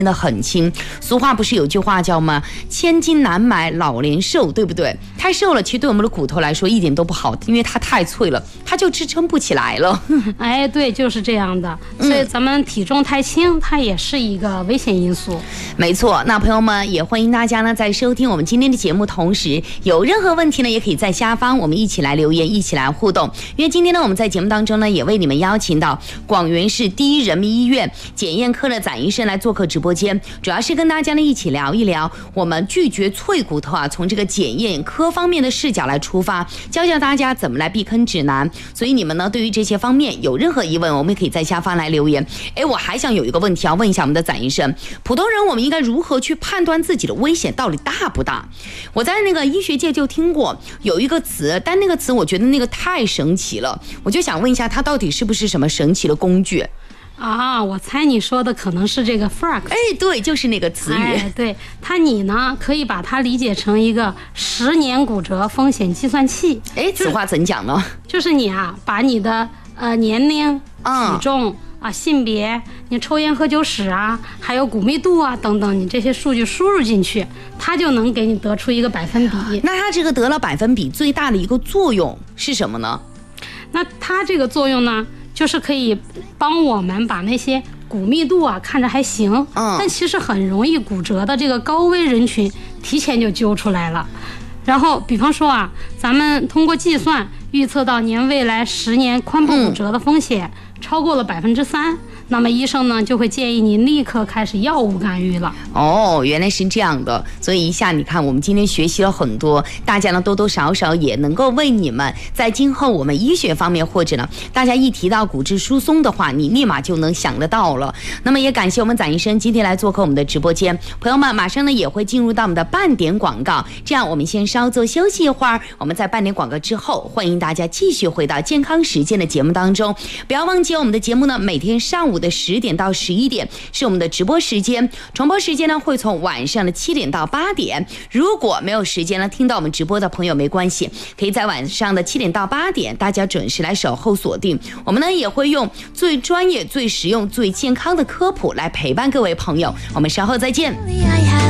真的很轻。俗话不是有句话叫吗？千金难买老年瘦，对不对？太瘦了，其实对我们的骨头来说一点都不好，因为它太脆了，它就支撑不起来了。 哎，对，就是这样的。所以咱们体重太轻，它也是一个危险因素。 没错，那朋友们也欢迎大家呢，在收听我们今天的节目同时，有任何问题呢，也可以在下方我们一起来留言，一起来互动。因为今天呢，我们在节目当中呢，也为你们邀请到广元市第一人民医院检验科的展医生来做客直播间，主要是跟大家呢一起聊一聊我们拒绝脆骨头啊，从这个检验科方面的视角来出发，教教大家怎么来避坑指南。所以你们呢，对于这些方面有任何疑问，我们也可以在下方来留言。我还想有一个问题要问一下我们的展医生，普通人我们应该如何去判断自己的危险到底大不大？我在那个医学界就听过有一个词，但那个词我觉得那个太神奇了，我就想问一下，它到底是不是什么神奇的工具？ 啊，我猜你说的可能是这个 FRAX。 对，就是那个词语。 对，你呢可以把它理解成一个10年骨折风险计算器。 此话怎讲呢？ 就是你啊，把你的年龄、体重啊、性别、你抽烟喝酒史啊，还有骨密度啊等等，你这些数据输入进去，它就能给你得出一个百分比。 那它这个得了百分比最大的一个作用是什么呢？ 那它这个作用呢，就是可以帮我们把那些骨密度啊看着还行，但其实很容易骨折的这个高危人群提前就揪出来了。然后比方说啊，咱们通过计算预测到您未来10年髋部骨折的风险超过了3%，那么医生呢就会建议您立刻开始药物干预了。 原来是这样的。所以一下你看，我们今天学习了很多，大家呢多多少少也能够为你们在今后我们医学方面，或者呢大家一提到骨质疏松的话，你立马就能想得到了。那么也感谢我们展医生今天来做客我们的直播间，朋友们马上呢也会进入到我们的半点广告，这样我们先稍作休息一会儿，我们在半点广告之后，欢迎大家继续回到健康实践的节目当中。不要忘记我们的节目呢每天上午的10点到11点是我们的直播时间，重播时间呢会从晚上的7点到8点。如果没有时间呢听到我们直播的朋友没关系，可以在晚上的7点到8点大家准时来守候锁定，我们呢也会用最专业最实用最健康的科普来陪伴各位朋友。我们稍后再见。